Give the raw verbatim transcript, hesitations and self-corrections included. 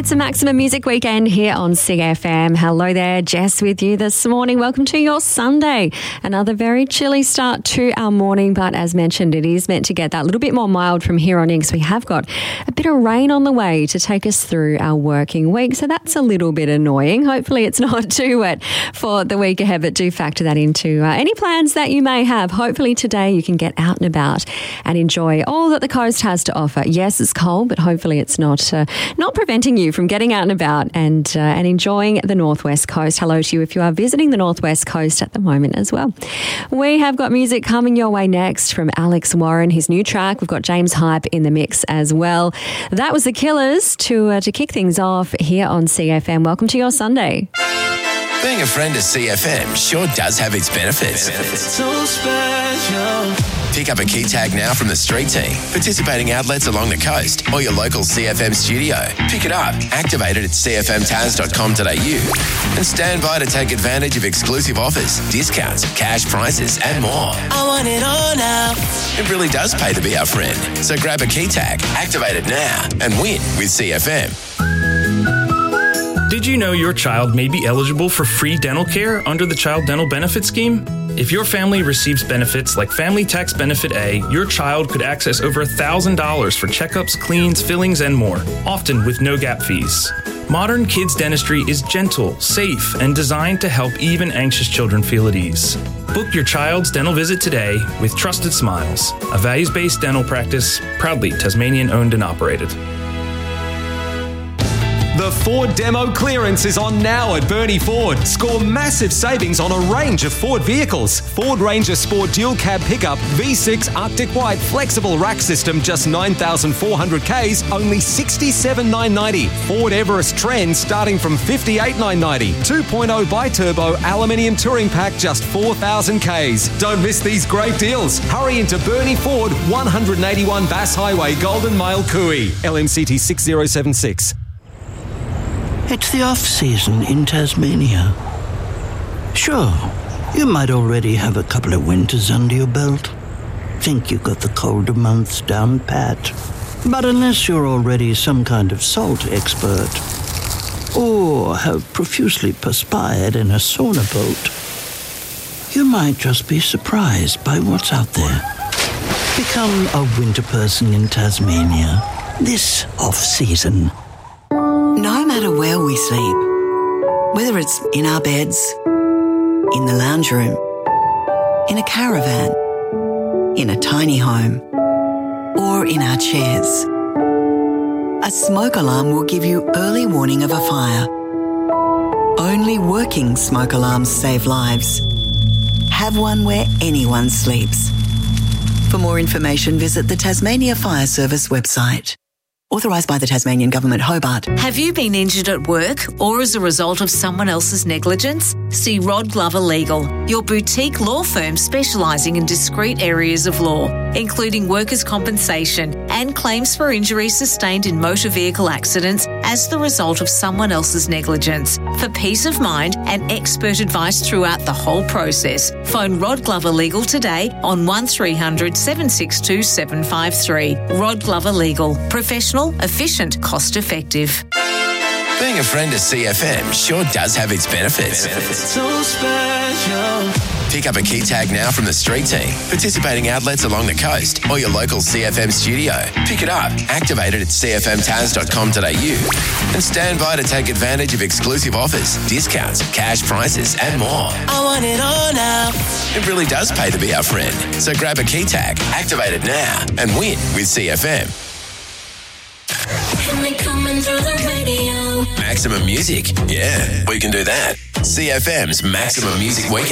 It's a Maximum Music Weekend here on C F M. Hello there, Jess with you this morning. Welcome to your Sunday. Another very chilly start to our morning, but as mentioned, it is meant to get that little bit more mild from here on in because we have got a bit of rain on the way to take us through our working week. So that's a little bit annoying. Hopefully it's not too wet for the week ahead, but do factor that into uh, any plans that you may have. Hopefully today you can get out and about and enjoy all that the coast has to offer. Yes, it's cold, but hopefully it's not uh, not preventing you from getting out and about and uh, and enjoying the Northwest Coast. Hello to you if you are visiting the Northwest Coast at the moment as well. We have got music coming your way next from Alex Warren, his new track. We've got James Hype in the mix as well. That was The Killers to uh, to kick things off here on C F M. Welcome to your Sunday. Being a friend of C F M sure does have its benefits. benefits. So special. Pick up a key tag now from the street team, participating outlets along the coast or your local C F M studio. Pick it up, activate it at c f m taz dot com dot a u and stand by to take advantage of exclusive offers, discounts, cash prizes and more. I want it all now. It really does pay to be our friend. So grab a key tag, activate it now and win with C F M. Did you know your child may be eligible for free dental care under the Child Dental Benefit Scheme? If your family receives benefits like Family Tax Benefit A, your child could access over one thousand dollars for checkups, cleans, fillings, and more, often with no gap fees. Modern kids dentistry is gentle, safe, and designed to help even anxious children feel at ease. Book your child's dental visit today with Trusted Smiles, a values-based dental practice proudly Tasmanian-owned and operated. The Ford Demo Clearance is on now at Burnie Ford. Score massive savings on a range of Ford vehicles. Ford Ranger Sport Dual Cab Pickup, V six Arctic White Flexible Rack System, just nine thousand four hundred kays, only sixty-seven thousand nine hundred ninety. Ford Everest Trend starting from fifty-eight thousand nine hundred ninety. two point oh Bi-Turbo Aluminium Touring Pack, just four thousand kays. Don't miss these great deals. Hurry into Burnie Ford, one eighty-one Bass Highway, Golden Mile, Cooey. L M C T six zero seven six. It's the off-season in Tasmania. Sure, you might already have a couple of winters under your belt. Think you got the colder months down pat. But unless you're already some kind of salt expert, or have profusely perspired in a sauna boat, you might just be surprised by what's out there. Become a winter person in Tasmania this off-season. No matter where we sleep, whether it's in our beds, in the lounge room, in a caravan, in a tiny home, or in our chairs, a smoke alarm will give you early warning of a fire. Only working smoke alarms save lives. Have one where anyone sleeps. For more information, visit the Tasmania Fire Service website. Authorised by the Tasmanian Government, Hobart. Have you been injured at work or as a result of someone else's negligence? See Rod Glover Legal, your boutique law firm specialising in discrete areas of law, including workers' compensation and claims for injuries sustained in motor vehicle accidents as the result of someone else's negligence. For peace of mind and expert advice throughout the whole process, phone Rod Glover Legal today on one three hundred, seven six two, seven five three. Rod Glover Legal. Professional, efficient, cost effective. Being a friend of C F M sure does have its benefits. benefits. So special. Pick up a key tag now from the street team, participating outlets along the coast or your local C F M studio. Pick it up, activate it at c f m taz dot com dot a u and stand by to take advantage of exclusive offers, discounts, cash prizes and more. I want it all now. It really does pay to be our friend. So grab a key tag, activate it now and win with C F M. Coming through the radio. Maximum Music. Yeah, we can do that. C F M's Maximum Music Weekend.